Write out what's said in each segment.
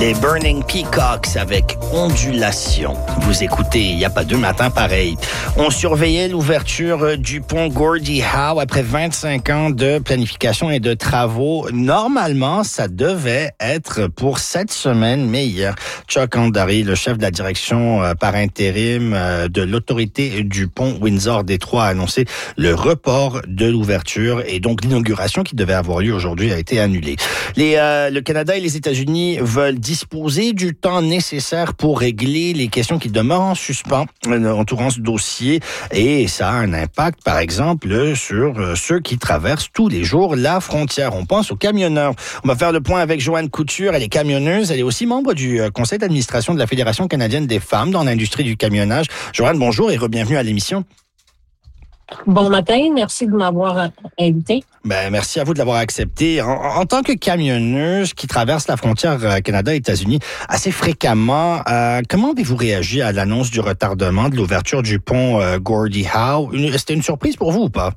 Les Burning Peacocks avec Ondulation. Vous écoutez, il n'y a pas deux matins pareils. On surveillait l'ouverture du pont Gordie Howe après 25 ans de planification et de travaux. Normalement, ça devait être pour cette semaine, mais hier, Chuck Andary, le chef de la direction par intérim de l'autorité du pont Windsor-Détroit, a annoncé le report de l'ouverture et donc l'inauguration qui devait avoir lieu aujourd'hui a été annulée. Le Canada et les États-Unis veulent disposer du temps nécessaire pour régler les questions qui demeurent en suspens entourant ce dossier et ça a un impact, par exemple, sur ceux qui traversent tous les jours la frontière. On pense aux camionneurs. On va faire le point avec Joanne Couture. Elle est camionneuse. Elle est aussi membre du conseil d'administration de la Fédération canadienne des femmes dans l'industrie du camionnage. Joanne, bonjour et re-bienvenue à l'émission. Bon matin, merci de m'avoir invité. Merci à vous de l'avoir accepté. En tant que camionneuse qui traverse la frontière Canada-États-Unis assez fréquemment, comment avez-vous réagi à l'annonce du retardement de l'ouverture du pont Gordie Howe? C'était une surprise pour vous ou pas?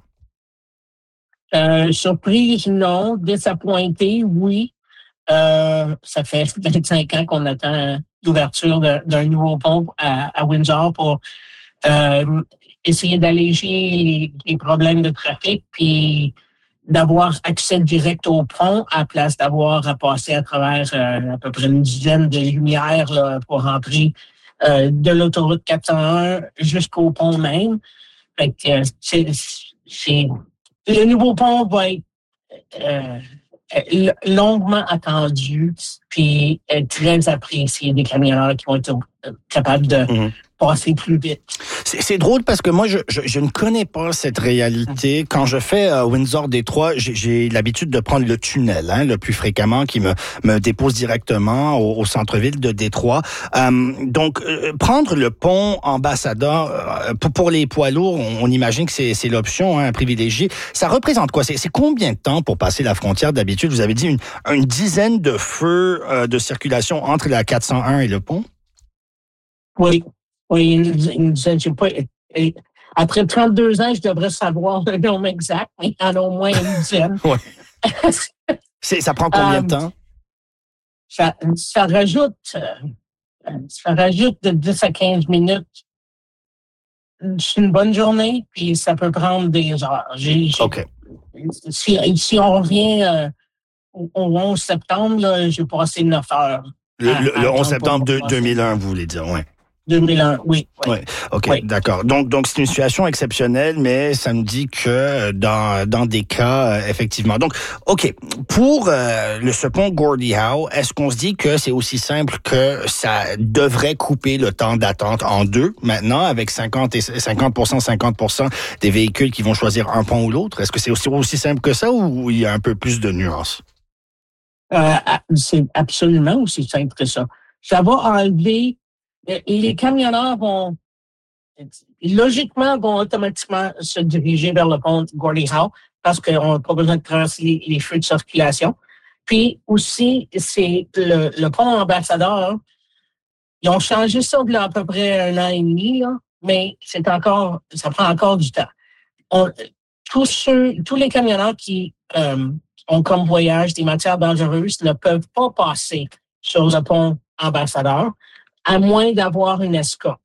Surprise, non. Désappointé, oui. Ça fait 25 ans qu'on attend l'ouverture d'un nouveau pont à Windsor pour essayer d'alléger les problèmes de trafic puis d'avoir accès direct au pont à place d'avoir à passer à travers à peu près une dizaine de lumières là, pour rentrer de l'autoroute 401 jusqu'au pont même. Fait que, le nouveau pont va être longuement attendu puis très apprécié des camionneurs qui vont être capables de passer plus vite. C'est drôle parce que moi, je ne connais pas cette réalité. Quand je fais Windsor-Détroit, j'ai l'habitude de prendre le tunnel le plus fréquemment qui me dépose directement au centre-ville de Détroit. Donc, prendre le pont Ambassadeur, pour les poids lourds, on imagine que c'est l'option privilégiée. Ça représente quoi? C'est combien de temps pour passer la frontière d'habitude? Vous avez dit une dizaine de feux de circulation entre la 401 et le pont? Oui, une dizaine, je sais pas. Après 32 ans, je devrais savoir le nombre exact, mais il y en a au moins une dizaine. Ouais. Ça prend combien de temps? Ça rajoute de 10 à 15 minutes. C'est une bonne journée, puis ça peut prendre des heures. OK. Si on revient au 11 septembre, là, j'ai passé 9 heures. Le 11 septembre 2001, vous voulez dire, oui. 2001, oui. Ouais, OK, oui. D'accord. Donc c'est une situation exceptionnelle, mais ça nous dit que dans des cas, effectivement. Donc, OK, pour ce pont Gordie Howe, est-ce qu'on se dit que c'est aussi simple que ça devrait couper le temps d'attente en deux maintenant, avec 50% des véhicules qui vont choisir un pont ou l'autre? Est-ce que c'est aussi simple que ça ou il y a un peu plus de nuances? C'est absolument aussi simple que ça. Ça va enlever... Les camionneurs vont automatiquement se diriger vers le pont Gordie Howe parce qu'on n'a pas besoin de traverser les feux de circulation. Puis aussi, c'est le pont Ambassadeur. Ils ont changé ça il y a à peu près 1 an et demi, là, mais ça prend encore du temps. Tous les camionneurs qui ont comme voyage des matières dangereuses ne peuvent pas passer sur le pont Ambassadeur, à moins d'avoir une escorte.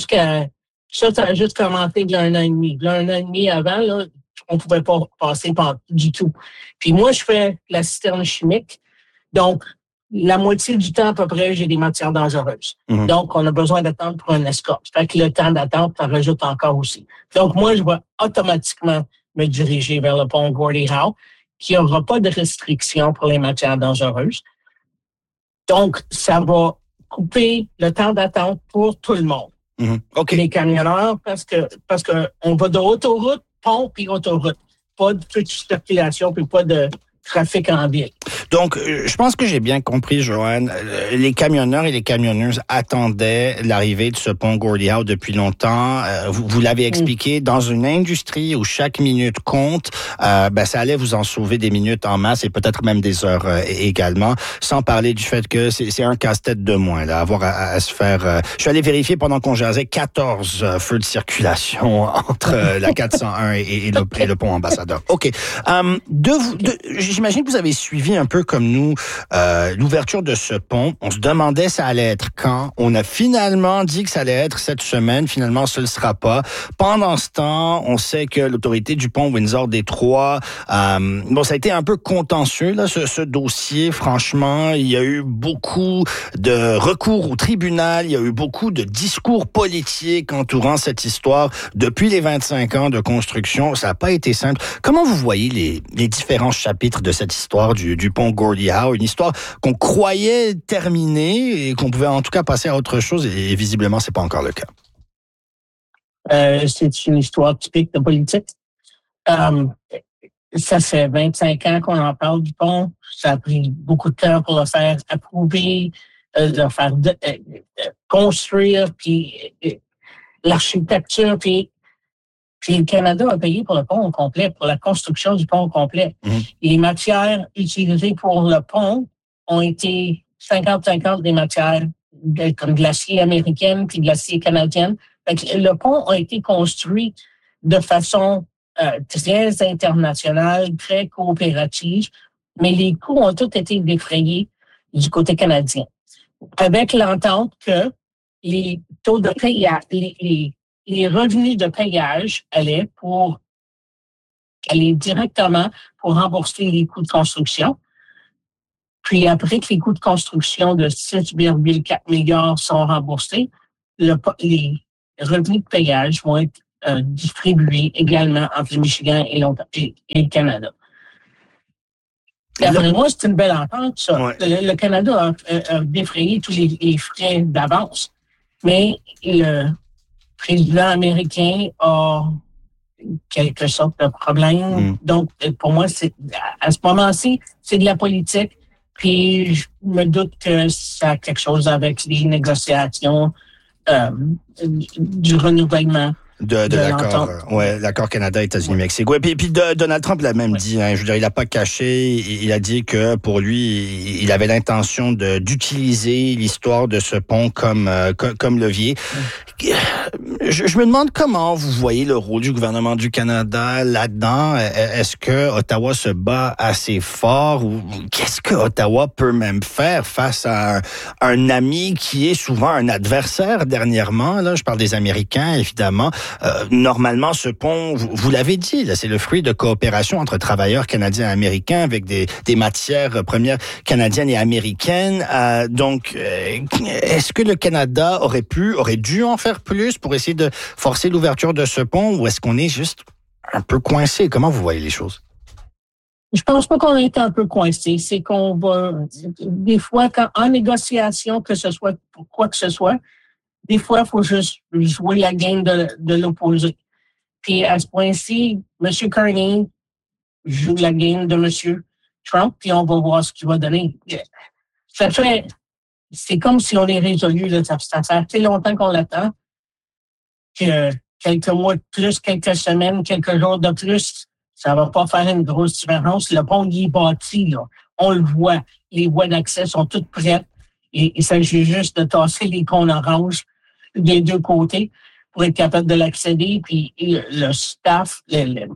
Ça a juste commencé il y a 1 an et demi. Il y a 1 an et demi avant, là, on pouvait pas passer du tout. Puis moi, je fais la citerne chimique. Donc, la moitié du temps, à peu près, j'ai des matières dangereuses. Mm-hmm. Donc, on a besoin d'attendre pour une escorte. Fait que le temps d'attente, ça rajoute encore aussi. Donc, moi, je vais automatiquement me diriger vers le pont Gordie Howe, qui n'aura pas de restrictions pour les matières dangereuses. Donc, ça va couper le temps d'attente pour tout le monde. Mm-hmm. Okay. Les camionneurs, parce que on va de autoroute, pont puis autoroute. Pas de petite circulation puis pas de trafic en ville. Donc, je pense que j'ai bien compris, Joanne. Les camionneurs et les camionneuses attendaient l'arrivée de ce pont Gordie Howe depuis longtemps. Vous l'avez expliqué, dans une industrie où chaque minute compte, ça allait vous en sauver des minutes en masse et peut-être même des heures également, sans parler du fait que c'est un casse-tête de moins, là, avoir à se faire... Je suis allé vérifier pendant qu'on jasait 14 feux de circulation entre la 401 et le pont Ambassadeur. OK. j'imagine que vous avez suivi un peu comme nous l'ouverture de ce pont. On se demandait ça allait être quand. On a finalement dit que ça allait être cette semaine. Finalement, ce ne le sera pas. Pendant ce temps, on sait que l'autorité du pont Windsor-Détroit, ça a été un peu contentieux, là, ce dossier. Franchement, il y a eu beaucoup de recours au tribunal. Il y a eu beaucoup de discours politiques entourant cette histoire. Depuis les 25 ans de construction, ça n'a pas été simple. Comment vous voyez les différents chapitres de cette histoire du pont Gordie Howe, une histoire qu'on croyait terminée et qu'on pouvait en tout cas passer à autre chose et visiblement, c'est pas encore le cas. C'est une histoire typique de politique. Ça fait 25 ans qu'on en parle du pont. Ça a pris beaucoup de temps pour le faire approuver, le faire construire, puis l'architecture, puis le Canada a payé pour le pont au complet, pour la construction du pont au complet. Les matières utilisées pour le pont ont été 50-50 des matières comme de l'acier américaine puis de l'acier canadienne. Le pont a été construit de façon très internationale, très coopérative, mais les coûts ont tous été défrayés du côté canadien. Avec l'entente que les taux de payage, les revenus de payage allaient directement pour rembourser les coûts de construction. Puis après que les coûts de construction de 6,4 milliards sont remboursés, les revenus de payage vont être distribués également entre le Michigan et le Canada. D'après moi, c'est une belle entente, ça. Ouais. Le Canada a défrayé tous les frais d'avance, mais le président américain a quelque sorte de problème. Donc, pour moi, à ce moment-ci, c'est de la politique. Puis, je me doute que ça a quelque chose avec les négociations du renouvellement. De l'accord, l'accord Canada-États-Unis-Mexique. Ouais, puis Donald Trump l'a même dit. Hein, je veux dire, il n'a pas caché. Il a dit que pour lui, il avait l'intention d'utiliser l'histoire de ce pont comme levier. Je me demande comment vous voyez le rôle du gouvernement du Canada là-dedans. Est-ce que Ottawa se bat assez fort ou qu'est-ce que Ottawa peut même faire face à un ami qui est souvent un adversaire dernièrement? Là, je parle des Américains, évidemment. Normalement, ce pont, vous l'avez dit, là, c'est le fruit de coopération entre travailleurs canadiens et américains avec des matières premières canadiennes et américaines. Donc, est-ce que le Canada aurait dû en faire plus pour essayer de forcer l'ouverture de ce pont ou est-ce qu'on est juste un peu coincé? Comment vous voyez les choses? Je pense pas qu'on est un peu coincé. C'est qu'on va, des fois, en négociation, que ce soit pour quoi que ce soit, des fois, il faut juste jouer la game de l'opposé. Puis à ce point-ci, M. Carney joue la game de M. Trump, puis on va voir ce qu'il va donner. C'est comme si on est résolu. Là, ça fait assez longtemps qu'on l'attend, que quelques mois de plus, quelques semaines, quelques jours de plus, ça va pas faire une grosse différence. Le pont, il est bâti, là. On le voit. Les voies d'accès sont toutes prêtes. Et il s'agit juste de tasser les cônes oranges des deux côtés pour être capable de l'accéder. Puis le staff, le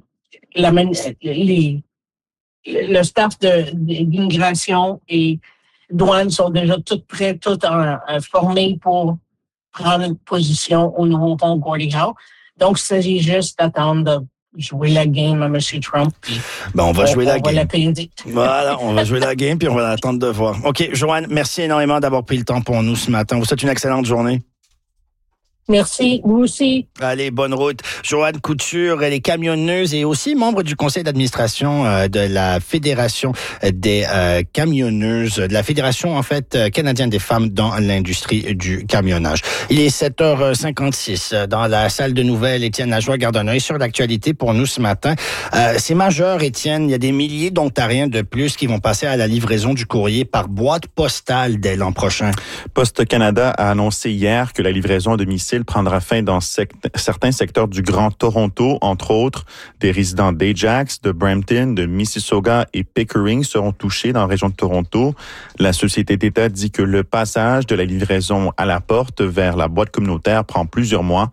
staff d'immigration et douane sont déjà tous prêts, tous formés pour prendre une position au nouveau pont Gordie Howe. Donc, il s'agit juste d'attendre de jouer la game à M. Trump. On va jouer la game. Voilà, on va jouer la game puis on va attendre de voir. OK, Joanne, merci énormément d'avoir pris le temps pour nous ce matin. Vous souhaite une excellente journée. Merci, vous aussi. Allez, bonne route. Joanne Couture, elle est camionneuse et aussi membre du conseil d'administration de la Fédération des camionneuses, de la Fédération, en fait, canadienne des femmes dans l'industrie du camionnage. Il est 7h56 dans la salle de nouvelles. Étienne Lajoie garde un œil sur l'actualité pour nous ce matin. C'est majeur, Étienne. Il y a des milliers d'Ontariens de plus qui vont passer à la livraison du courrier par boîte postale dès l'an prochain. Poste Canada a annoncé hier que la livraison à domicile prendra fin dans certains secteurs du Grand Toronto, entre autres. Des résidents d'Ajax, de Brampton, de Mississauga et Pickering seront touchés dans la région de Toronto. La Société d'État dit que le passage de la livraison à la porte vers la boîte communautaire prend plusieurs mois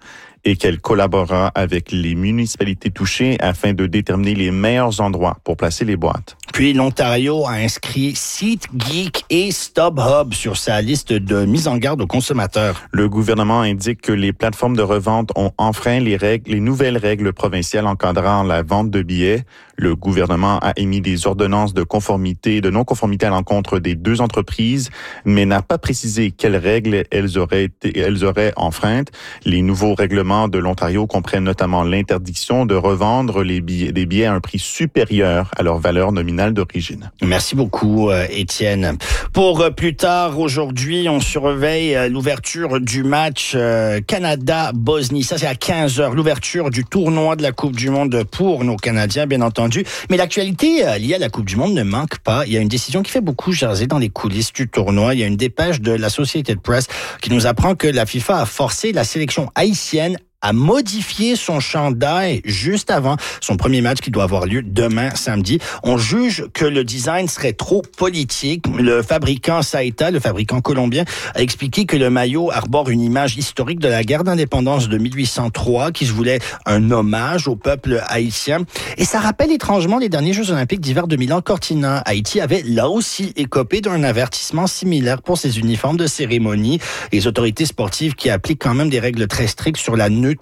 et qu'elle collaborera avec les municipalités touchées afin de déterminer les meilleurs endroits pour placer les boîtes. Puis l'Ontario a inscrit SeatGeek et StubHub sur sa liste de mise en garde aux consommateurs. Le gouvernement indique que les plateformes de revente ont enfreint les nouvelles règles provinciales encadrant la vente de billets. Le gouvernement a émis des ordonnances de non-conformité à l'encontre des deux entreprises, mais n'a pas précisé quelles règles elles auraient enfreintes. Les nouveaux règlements de l'Ontario comprennent notamment l'interdiction de revendre des billets à un prix supérieur à leur valeur nominale d'origine. Merci beaucoup, Étienne. Pour plus tard aujourd'hui, on surveille l'ouverture du match Canada-Bosnie. Ça, c'est à 15h. L'ouverture du tournoi de la Coupe du Monde pour nos Canadiens, bien entendu. Mais l'actualité liée à la Coupe du Monde ne manque pas. Il y a une décision qui fait beaucoup jaser dans les coulisses du tournoi. Il y a une dépêche de l'Associated Press qui nous apprend que la FIFA a forcé la sélection haïtienne a modifié son chandail juste avant son premier match qui doit avoir lieu demain samedi. On juge que le design serait trop politique. Le fabricant Saïta, le fabricant colombien, a expliqué que le maillot arbore une image historique de la guerre d'indépendance de 1803 qui se voulait un hommage au peuple haïtien. Et ça rappelle étrangement les derniers Jeux olympiques d'hiver de Milan-Cortina. Haïti avait là aussi écopé d'un avertissement similaire pour ses uniformes de cérémonie. Les autorités sportives qui appliquent quand même des règles très strictes sur la neutralité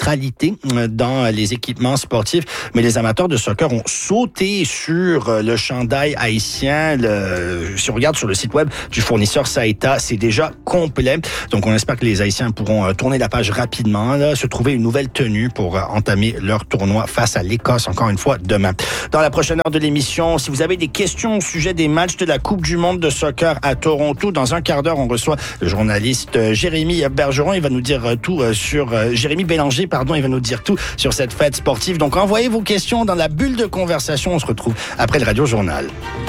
dans les équipements sportifs. Mais les amateurs de soccer ont sauté sur le chandail haïtien. Si on regarde sur le site web du fournisseur Saïta, c'est déjà complet. Donc, on espère que les Haïtiens pourront tourner la page rapidement, se trouver une nouvelle tenue pour entamer leur tournoi face à l'Écosse, encore une fois, demain. Dans la prochaine heure de l'émission, si vous avez des questions au sujet des matchs de la Coupe du monde de soccer à Toronto, dans un quart d'heure, on reçoit le journaliste Jérémy Bergeron. Il va nous dire tout sur Jérémy Bélanger, il va nous dire tout sur cette fête sportive. Donc, envoyez vos questions dans la bulle de conversation. On se retrouve après le Radio Journal.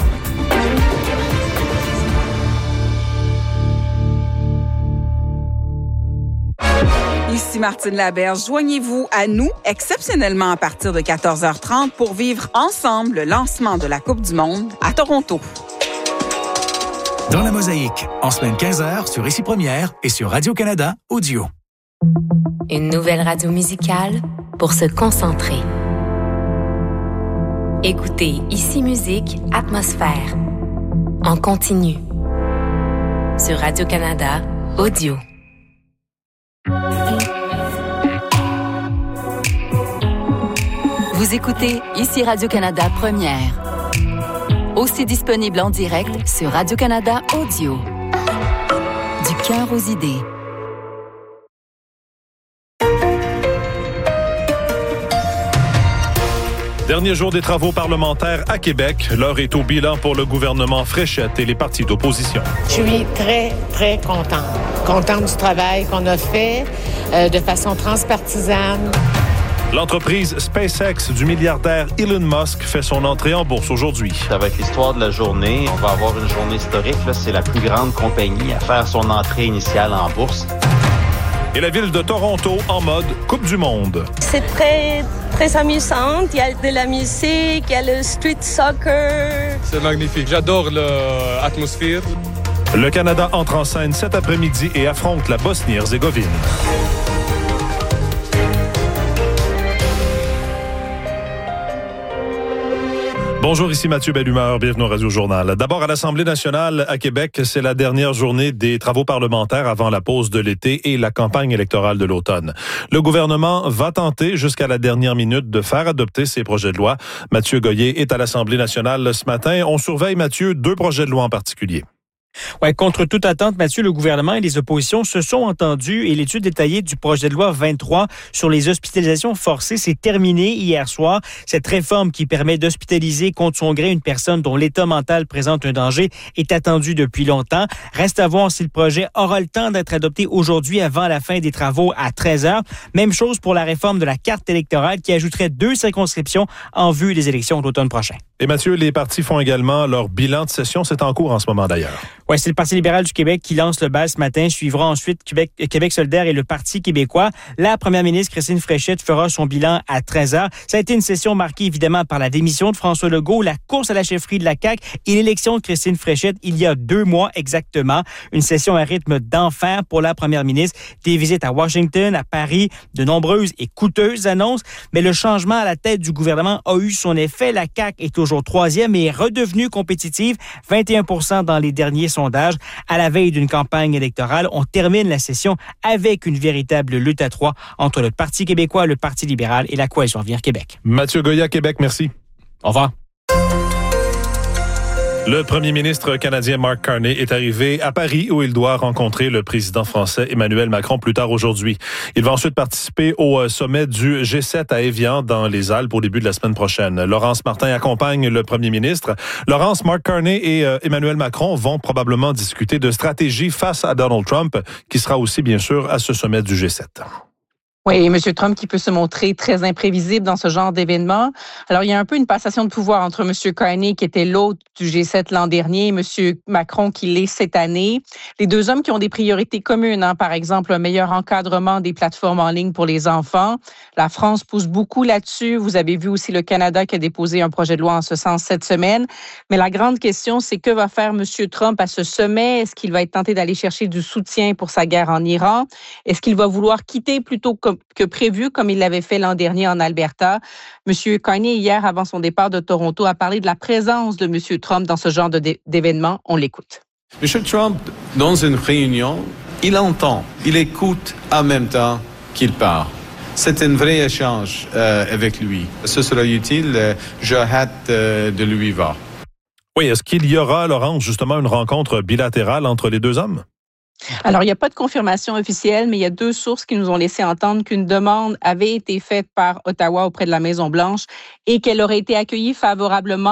Ici Martine Laberge. Joignez-vous à nous exceptionnellement à partir de 14h30 pour vivre ensemble le lancement de la Coupe du monde à Toronto. Dans la Mosaïque, en semaine 15h sur Ici Première et sur Radio-Canada Audio. Une nouvelle radio musicale pour se concentrer. Écoutez Ici Musique Atmosphère en continu sur Radio-Canada Audio. Vous écoutez Ici Radio-Canada Première. Aussi disponible en direct sur Radio-Canada Audio. Du cœur aux idées. Dernier jour des travaux parlementaires à Québec. L'heure est au bilan pour le gouvernement Fréchette et les partis d'opposition. Je suis très, très contente du travail qu'on a fait de façon transpartisane. L'entreprise SpaceX du milliardaire Elon Musk fait son entrée en bourse aujourd'hui. Ça va être l'histoire de la journée. On va avoir une journée historique. Là, c'est la plus grande compagnie à faire son entrée initiale en bourse. Et la ville de Toronto en mode Coupe du monde. C'est très, très amusant. Il y a de la musique, il y a le street soccer. C'est magnifique. J'adore l'atmosphère. Le Canada entre en scène cet après-midi et affronte la Bosnie-Herzégovine. Bonjour, ici Mathieu Bellumeur, bienvenue au Radio Journal. D'abord, à l'Assemblée nationale à Québec, c'est la dernière journée des travaux parlementaires avant la pause de l'été et la campagne électorale de l'automne. Le gouvernement va tenter jusqu'à la dernière minute de faire adopter ses projets de loi. Mathieu Goyer est à l'Assemblée nationale ce matin. On surveille, Mathieu, 2 projets de loi en particulier. Ouais, contre toute attente, Mathieu, le gouvernement et les oppositions se sont entendus et l'étude détaillée du projet de loi 23 sur les hospitalisations forcées s'est terminée hier soir. Cette réforme qui permet d'hospitaliser contre son gré une personne dont l'état mental présente un danger est attendue depuis longtemps. Reste à voir si le projet aura le temps d'être adopté aujourd'hui avant la fin des travaux à 13h. Même chose pour la réforme de la carte électorale qui ajouterait 2 circonscriptions en vue des élections d'automne prochain. Et Mathieu, les partis font également leur bilan de session. C'est en cours en ce moment d'ailleurs. Oui, c'est le Parti libéral du Québec qui lance le bal ce matin. Suivra ensuite Québec solidaire et le Parti québécois. La première ministre Christine Fréchette fera son bilan à 13h. Ça a été une session marquée évidemment par la démission de François Legault, la course à la chefferie de la CAQ et l'élection de Christine Fréchette il y a 2 mois exactement. Une session à rythme d'enfer pour la première ministre. Des visites à Washington, à Paris, de nombreuses et coûteuses annonces. Mais le changement à la tête du gouvernement a eu son effet. La CAQ est toujours 3e et est redevenue compétitive. 21% dans les derniers sondages. À la veille d'une campagne électorale, on termine la session avec une véritable lutte à 3 entre le Parti québécois, le Parti libéral et la Coalition Avenir Québec. Mathieu Goya, Québec, merci. Au revoir. Le premier ministre canadien Mark Carney est arrivé à Paris où il doit rencontrer le président français Emmanuel Macron plus tard aujourd'hui. Il va ensuite participer au sommet du G7 à Évian dans les Alpes au début de la semaine prochaine. Laurence Martin accompagne le premier ministre. Laurence, Mark Carney et Emmanuel Macron vont probablement discuter de stratégie face à Donald Trump qui sera aussi bien sûr à ce sommet du G7. Oui, M. Trump qui peut se montrer très imprévisible dans ce genre d'événement. Alors, il y a un peu une passation de pouvoir entre M. Carney, qui était l'hôte du G7 l'an dernier, et M. Macron, qui l'est cette année. Les deux hommes qui ont des priorités communes, par exemple, un meilleur encadrement des plateformes en ligne pour les enfants. La France pousse beaucoup là-dessus. Vous avez vu aussi le Canada qui a déposé un projet de loi en ce sens cette semaine. Mais la grande question, c'est que va faire M. Trump à ce sommet? Est-ce qu'il va être tenté d'aller chercher du soutien pour sa guerre en Iran? Est-ce qu'il va vouloir quitter plutôt que prévu, comme il l'avait fait l'an dernier en Alberta? M. Carney, hier, avant son départ de Toronto, a parlé de la présence de M. Trump dans ce genre d'événement. On l'écoute. M. Trump, dans une réunion, il entend, il écoute en même temps qu'il parle. C'est un vrai échange avec lui. Ce sera utile. J'ai hâte de lui voir. Oui, est-ce qu'il y aura, Laurence, justement une rencontre bilatérale entre les deux hommes? Alors, il n'y a pas de confirmation officielle, mais il y a 2 sources qui nous ont laissé entendre qu'une demande avait été faite par Ottawa auprès de la Maison-Blanche et qu'elle aurait été accueillie favorablement